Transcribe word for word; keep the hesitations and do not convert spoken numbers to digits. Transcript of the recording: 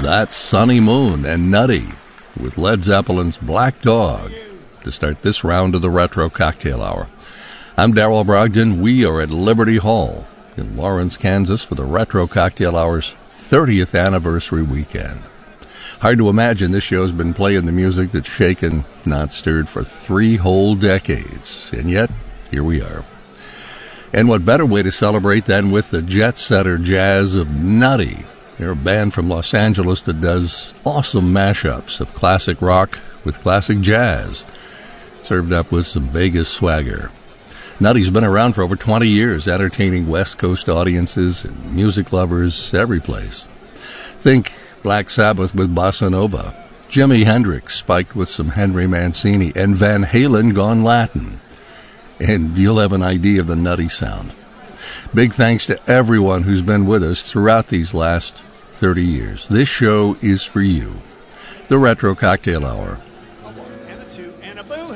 That's Sonny Moon and Nutty with Led Zeppelin's Black Dog to start this round of the Retro Cocktail Hour. I'm Darrell Brogdon. We are at Liberty Hall in Lawrence, Kansas for the Retro Cocktail Hour's thirtieth anniversary weekend. Hard to imagine this show's been playing the music that's shaken, not stirred for three whole decades. And yet, here we are. And what better way to celebrate than with the jet-setter jazz of Nutty. They're a band from Los Angeles that does awesome mashups of classic rock with classic jazz, served up with some Vegas swagger. Nutty's been around for over twenty years, entertaining West Coast audiences and music lovers every place. Think Black Sabbath with Bossa Nova, Jimi Hendrix spiked with some Henry Mancini, and Van Halen gone Latin. And you'll have an idea of the Nutty sound. Big thanks to everyone who's been with us throughout these last thirty years. This show is for you. The Retro Cocktail Hour